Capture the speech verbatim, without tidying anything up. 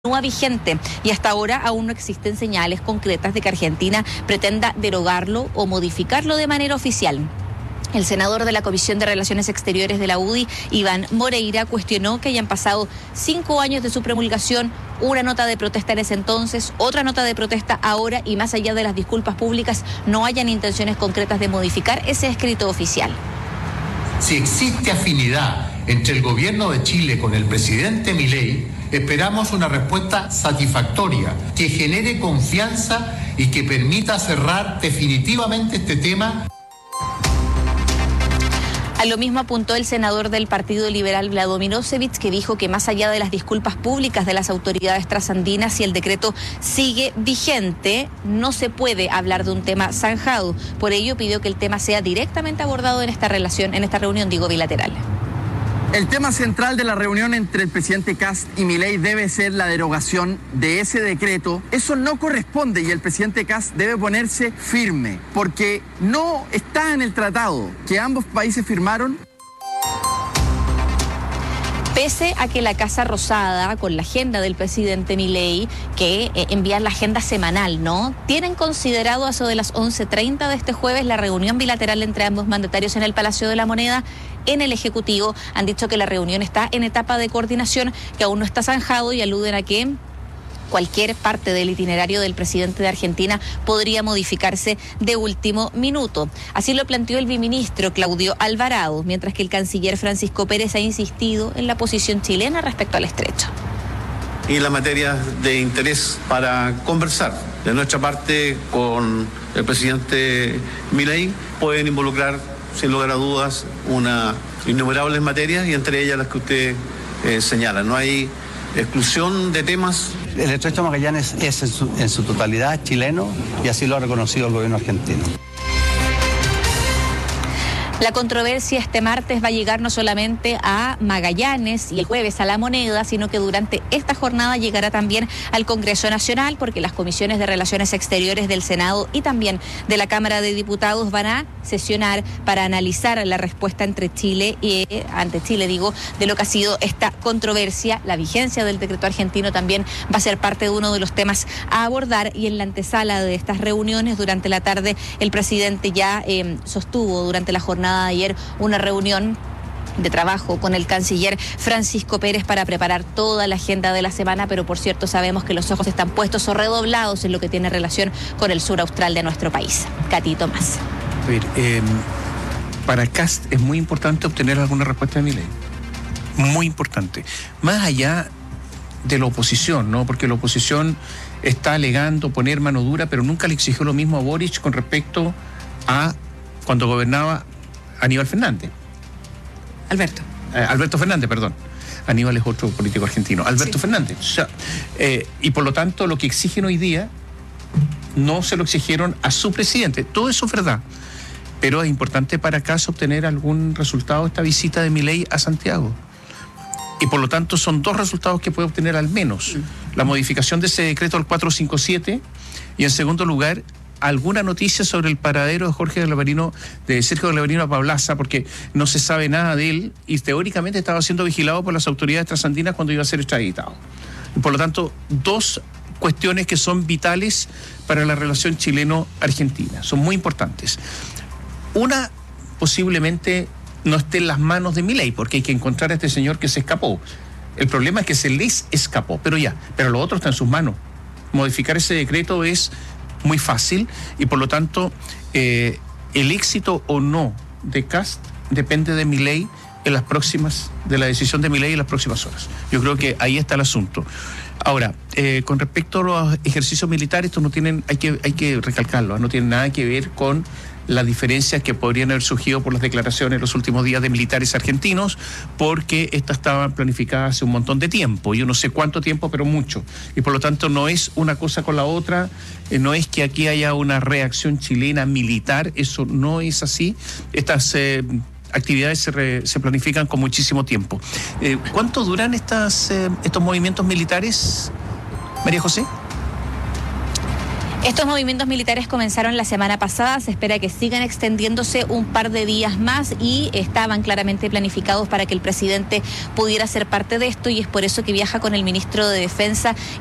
continúa vigente y hasta ahora aún no existen señales concretas de que Argentina pretenda derogarlo o modificarlo de manera oficial. El senador de la Comisión de Relaciones Exteriores de la U D I, Iván Moreira, cuestionó que hayan pasado cinco años de su promulgación, una nota de protesta en ese entonces, otra nota de protesta ahora y más allá de las disculpas públicas no hayan intenciones concretas de modificar ese escrito oficial. Si existe afinidad entre el gobierno de Chile con el presidente Milei, esperamos una respuesta satisfactoria que genere confianza y que permita cerrar definitivamente este tema. A lo mismo apuntó el senador del Partido Liberal Vlado Milosevic, que dijo que más allá de las disculpas públicas de las autoridades trasandinas, si el decreto sigue vigente, no se puede hablar de un tema zanjado. Por ello pidió que el tema sea directamente abordado en esta relación, en esta reunión, digo, bilateral. El tema central de la reunión entre el presidente Kast y Milei debe ser la derogación de ese decreto. Eso no corresponde y el presidente Kast debe ponerse firme, porque no está en el tratado que ambos países firmaron. Pese a que la Casa Rosada, con la agenda del presidente Milei, que eh, envían la agenda semanal, ¿no? Tienen considerado a eso de las once treinta de este jueves la reunión bilateral entre ambos mandatarios en el Palacio de la Moneda. En el Ejecutivo han dicho que la reunión está en etapa de coordinación, que aún no está zanjado y aluden a que cualquier parte del itinerario del presidente de Argentina podría modificarse de último minuto. Así lo planteó el viceministro Claudio Alvarado, mientras que el canciller Francisco Pérez ha insistido en la posición chilena respecto al estrecho. Y la materia de interés para conversar. De nuestra parte, con el presidente Milei, pueden involucrar, sin lugar a dudas, una innumerables materias y entre ellas las que usted eh, señala. No hay exclusión de temas. El estrecho Magallanes es en su, en su totalidad chileno y así lo ha reconocido el gobierno argentino. La controversia este martes va a llegar no solamente a Magallanes y el jueves a La Moneda, sino que durante esta jornada llegará también al Congreso Nacional, porque las comisiones de Relaciones Exteriores del Senado y también de la Cámara de Diputados van a sesionar para analizar la respuesta entre Chile y eh, ante Chile, digo, de lo que ha sido esta controversia. La vigencia del decreto argentino también va a ser parte de uno de los temas a abordar, y en la antesala de estas reuniones durante la tarde el presidente ya eh, sostuvo durante la jornada de ayer una reunión de trabajo con el canciller Francisco Pérez para preparar toda la agenda de la semana, pero por cierto sabemos que los ojos están puestos o redoblados en lo que tiene relación con el sur austral de nuestro país. Katy Tomás. A ver, eh, para Kast es muy importante obtener alguna respuesta de Milei. Muy importante. Más allá de la oposición, ¿no? Porque la oposición está alegando poner mano dura, pero nunca le exigió lo mismo a Boric con respecto a cuando gobernaba Aníbal Fernández. Alberto. Eh, Alberto Fernández, perdón. Aníbal es otro político argentino. Alberto sí. Fernández. O sea, eh, y por lo tanto, lo que exigen hoy día no se lo exigieron a su presidente. Todo eso es verdad. Pero es importante para acá obtener algún resultado de esta visita de Milei a Santiago. Y por lo tanto, son dos resultados que puede obtener al menos. Mm. La modificación de ese decreto al cuatrocientos cincuenta y siete y, en segundo lugar, alguna noticia sobre el paradero de Jorge Glavarino, de Sergio Glavarino Pablaza, porque no se sabe nada de él y teóricamente estaba siendo vigilado por las autoridades trasandinas cuando iba a ser extraditado. Y por lo tanto, dos cuestiones que son vitales para la relación chileno-argentina, son muy importantes. Una, posiblemente no esté en las manos de Milei, porque hay que encontrar a este señor que se escapó. El problema es que se les escapó, pero ya, pero lo otro está en sus manos. Modificar ese decreto es muy fácil y por lo tanto eh, el éxito o no de Kast depende de Milei en las próximas, de la decisión de Milei en las próximas horas. Yo creo que ahí está el asunto. Ahora, eh, con respecto a los ejercicios militares, estos no tienen, hay que, hay que recalcarlo, no tienen nada que ver con las diferencias que podrían haber surgido por las declaraciones en los últimos días de militares argentinos, porque estas estaban planificadas hace un montón de tiempo, yo no sé cuánto tiempo, pero mucho, y por lo tanto no es una cosa con la otra, eh, no es que aquí haya una reacción chilena militar, eso no es así. Estas eh, actividades se, re, se planifican con muchísimo tiempo. Eh, ¿Cuánto duran estas, eh, estos movimientos militares, María José? Estos movimientos militares comenzaron la semana pasada, se espera que sigan extendiéndose un par de días más y estaban claramente planificados para que el presidente pudiera ser parte de esto y es por eso que viaja con el ministro de Defensa